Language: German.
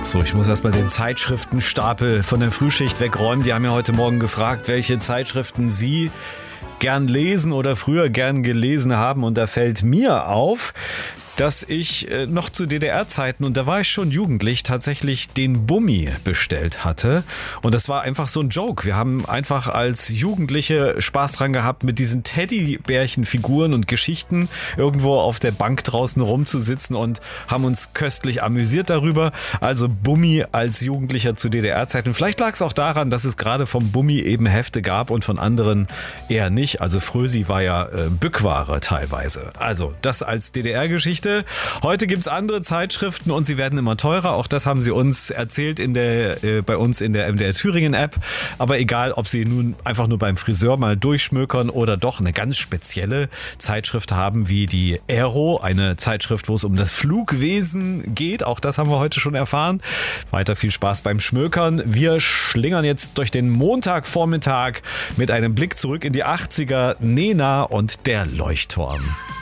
So, ich muss erstmal den Zeitschriftenstapel von der Frühschicht wegräumen. Die haben ja heute Morgen gefragt, welche Zeitschriften Sie gern lesen oder früher gern gelesen haben. Und da fällt mir auf, dass ich noch zu DDR-Zeiten, und da war ich schon jugendlich, tatsächlich den Bummi bestellt hatte. Und das war einfach so ein Joke. Wir haben einfach als Jugendliche Spaß dran gehabt, mit diesen Teddybärchen-Figuren und Geschichten irgendwo auf der Bank draußen rumzusitzen und haben uns köstlich amüsiert darüber. Also Bummi als Jugendlicher zu DDR-Zeiten. Vielleicht lag es auch daran, dass es gerade vom Bummi eben Hefte gab und von anderen eher nicht. Also Frösi war ja Bückware teilweise. Also das als DDR-Geschichte. Heute gibt's andere Zeitschriften und sie werden immer teurer. Auch das haben sie uns erzählt bei uns in der MDR Thüringen App. Aber egal, ob sie nun einfach nur beim Friseur mal durchschmökern oder doch eine ganz spezielle Zeitschrift haben wie die Aero, eine Zeitschrift, wo es um das Flugwesen geht. Auch das haben wir heute schon erfahren. Weiter viel Spaß beim Schmökern. Wir schlingern jetzt durch den Montagvormittag mit einem Blick zurück in die 80er. Nena und der Leuchtturm.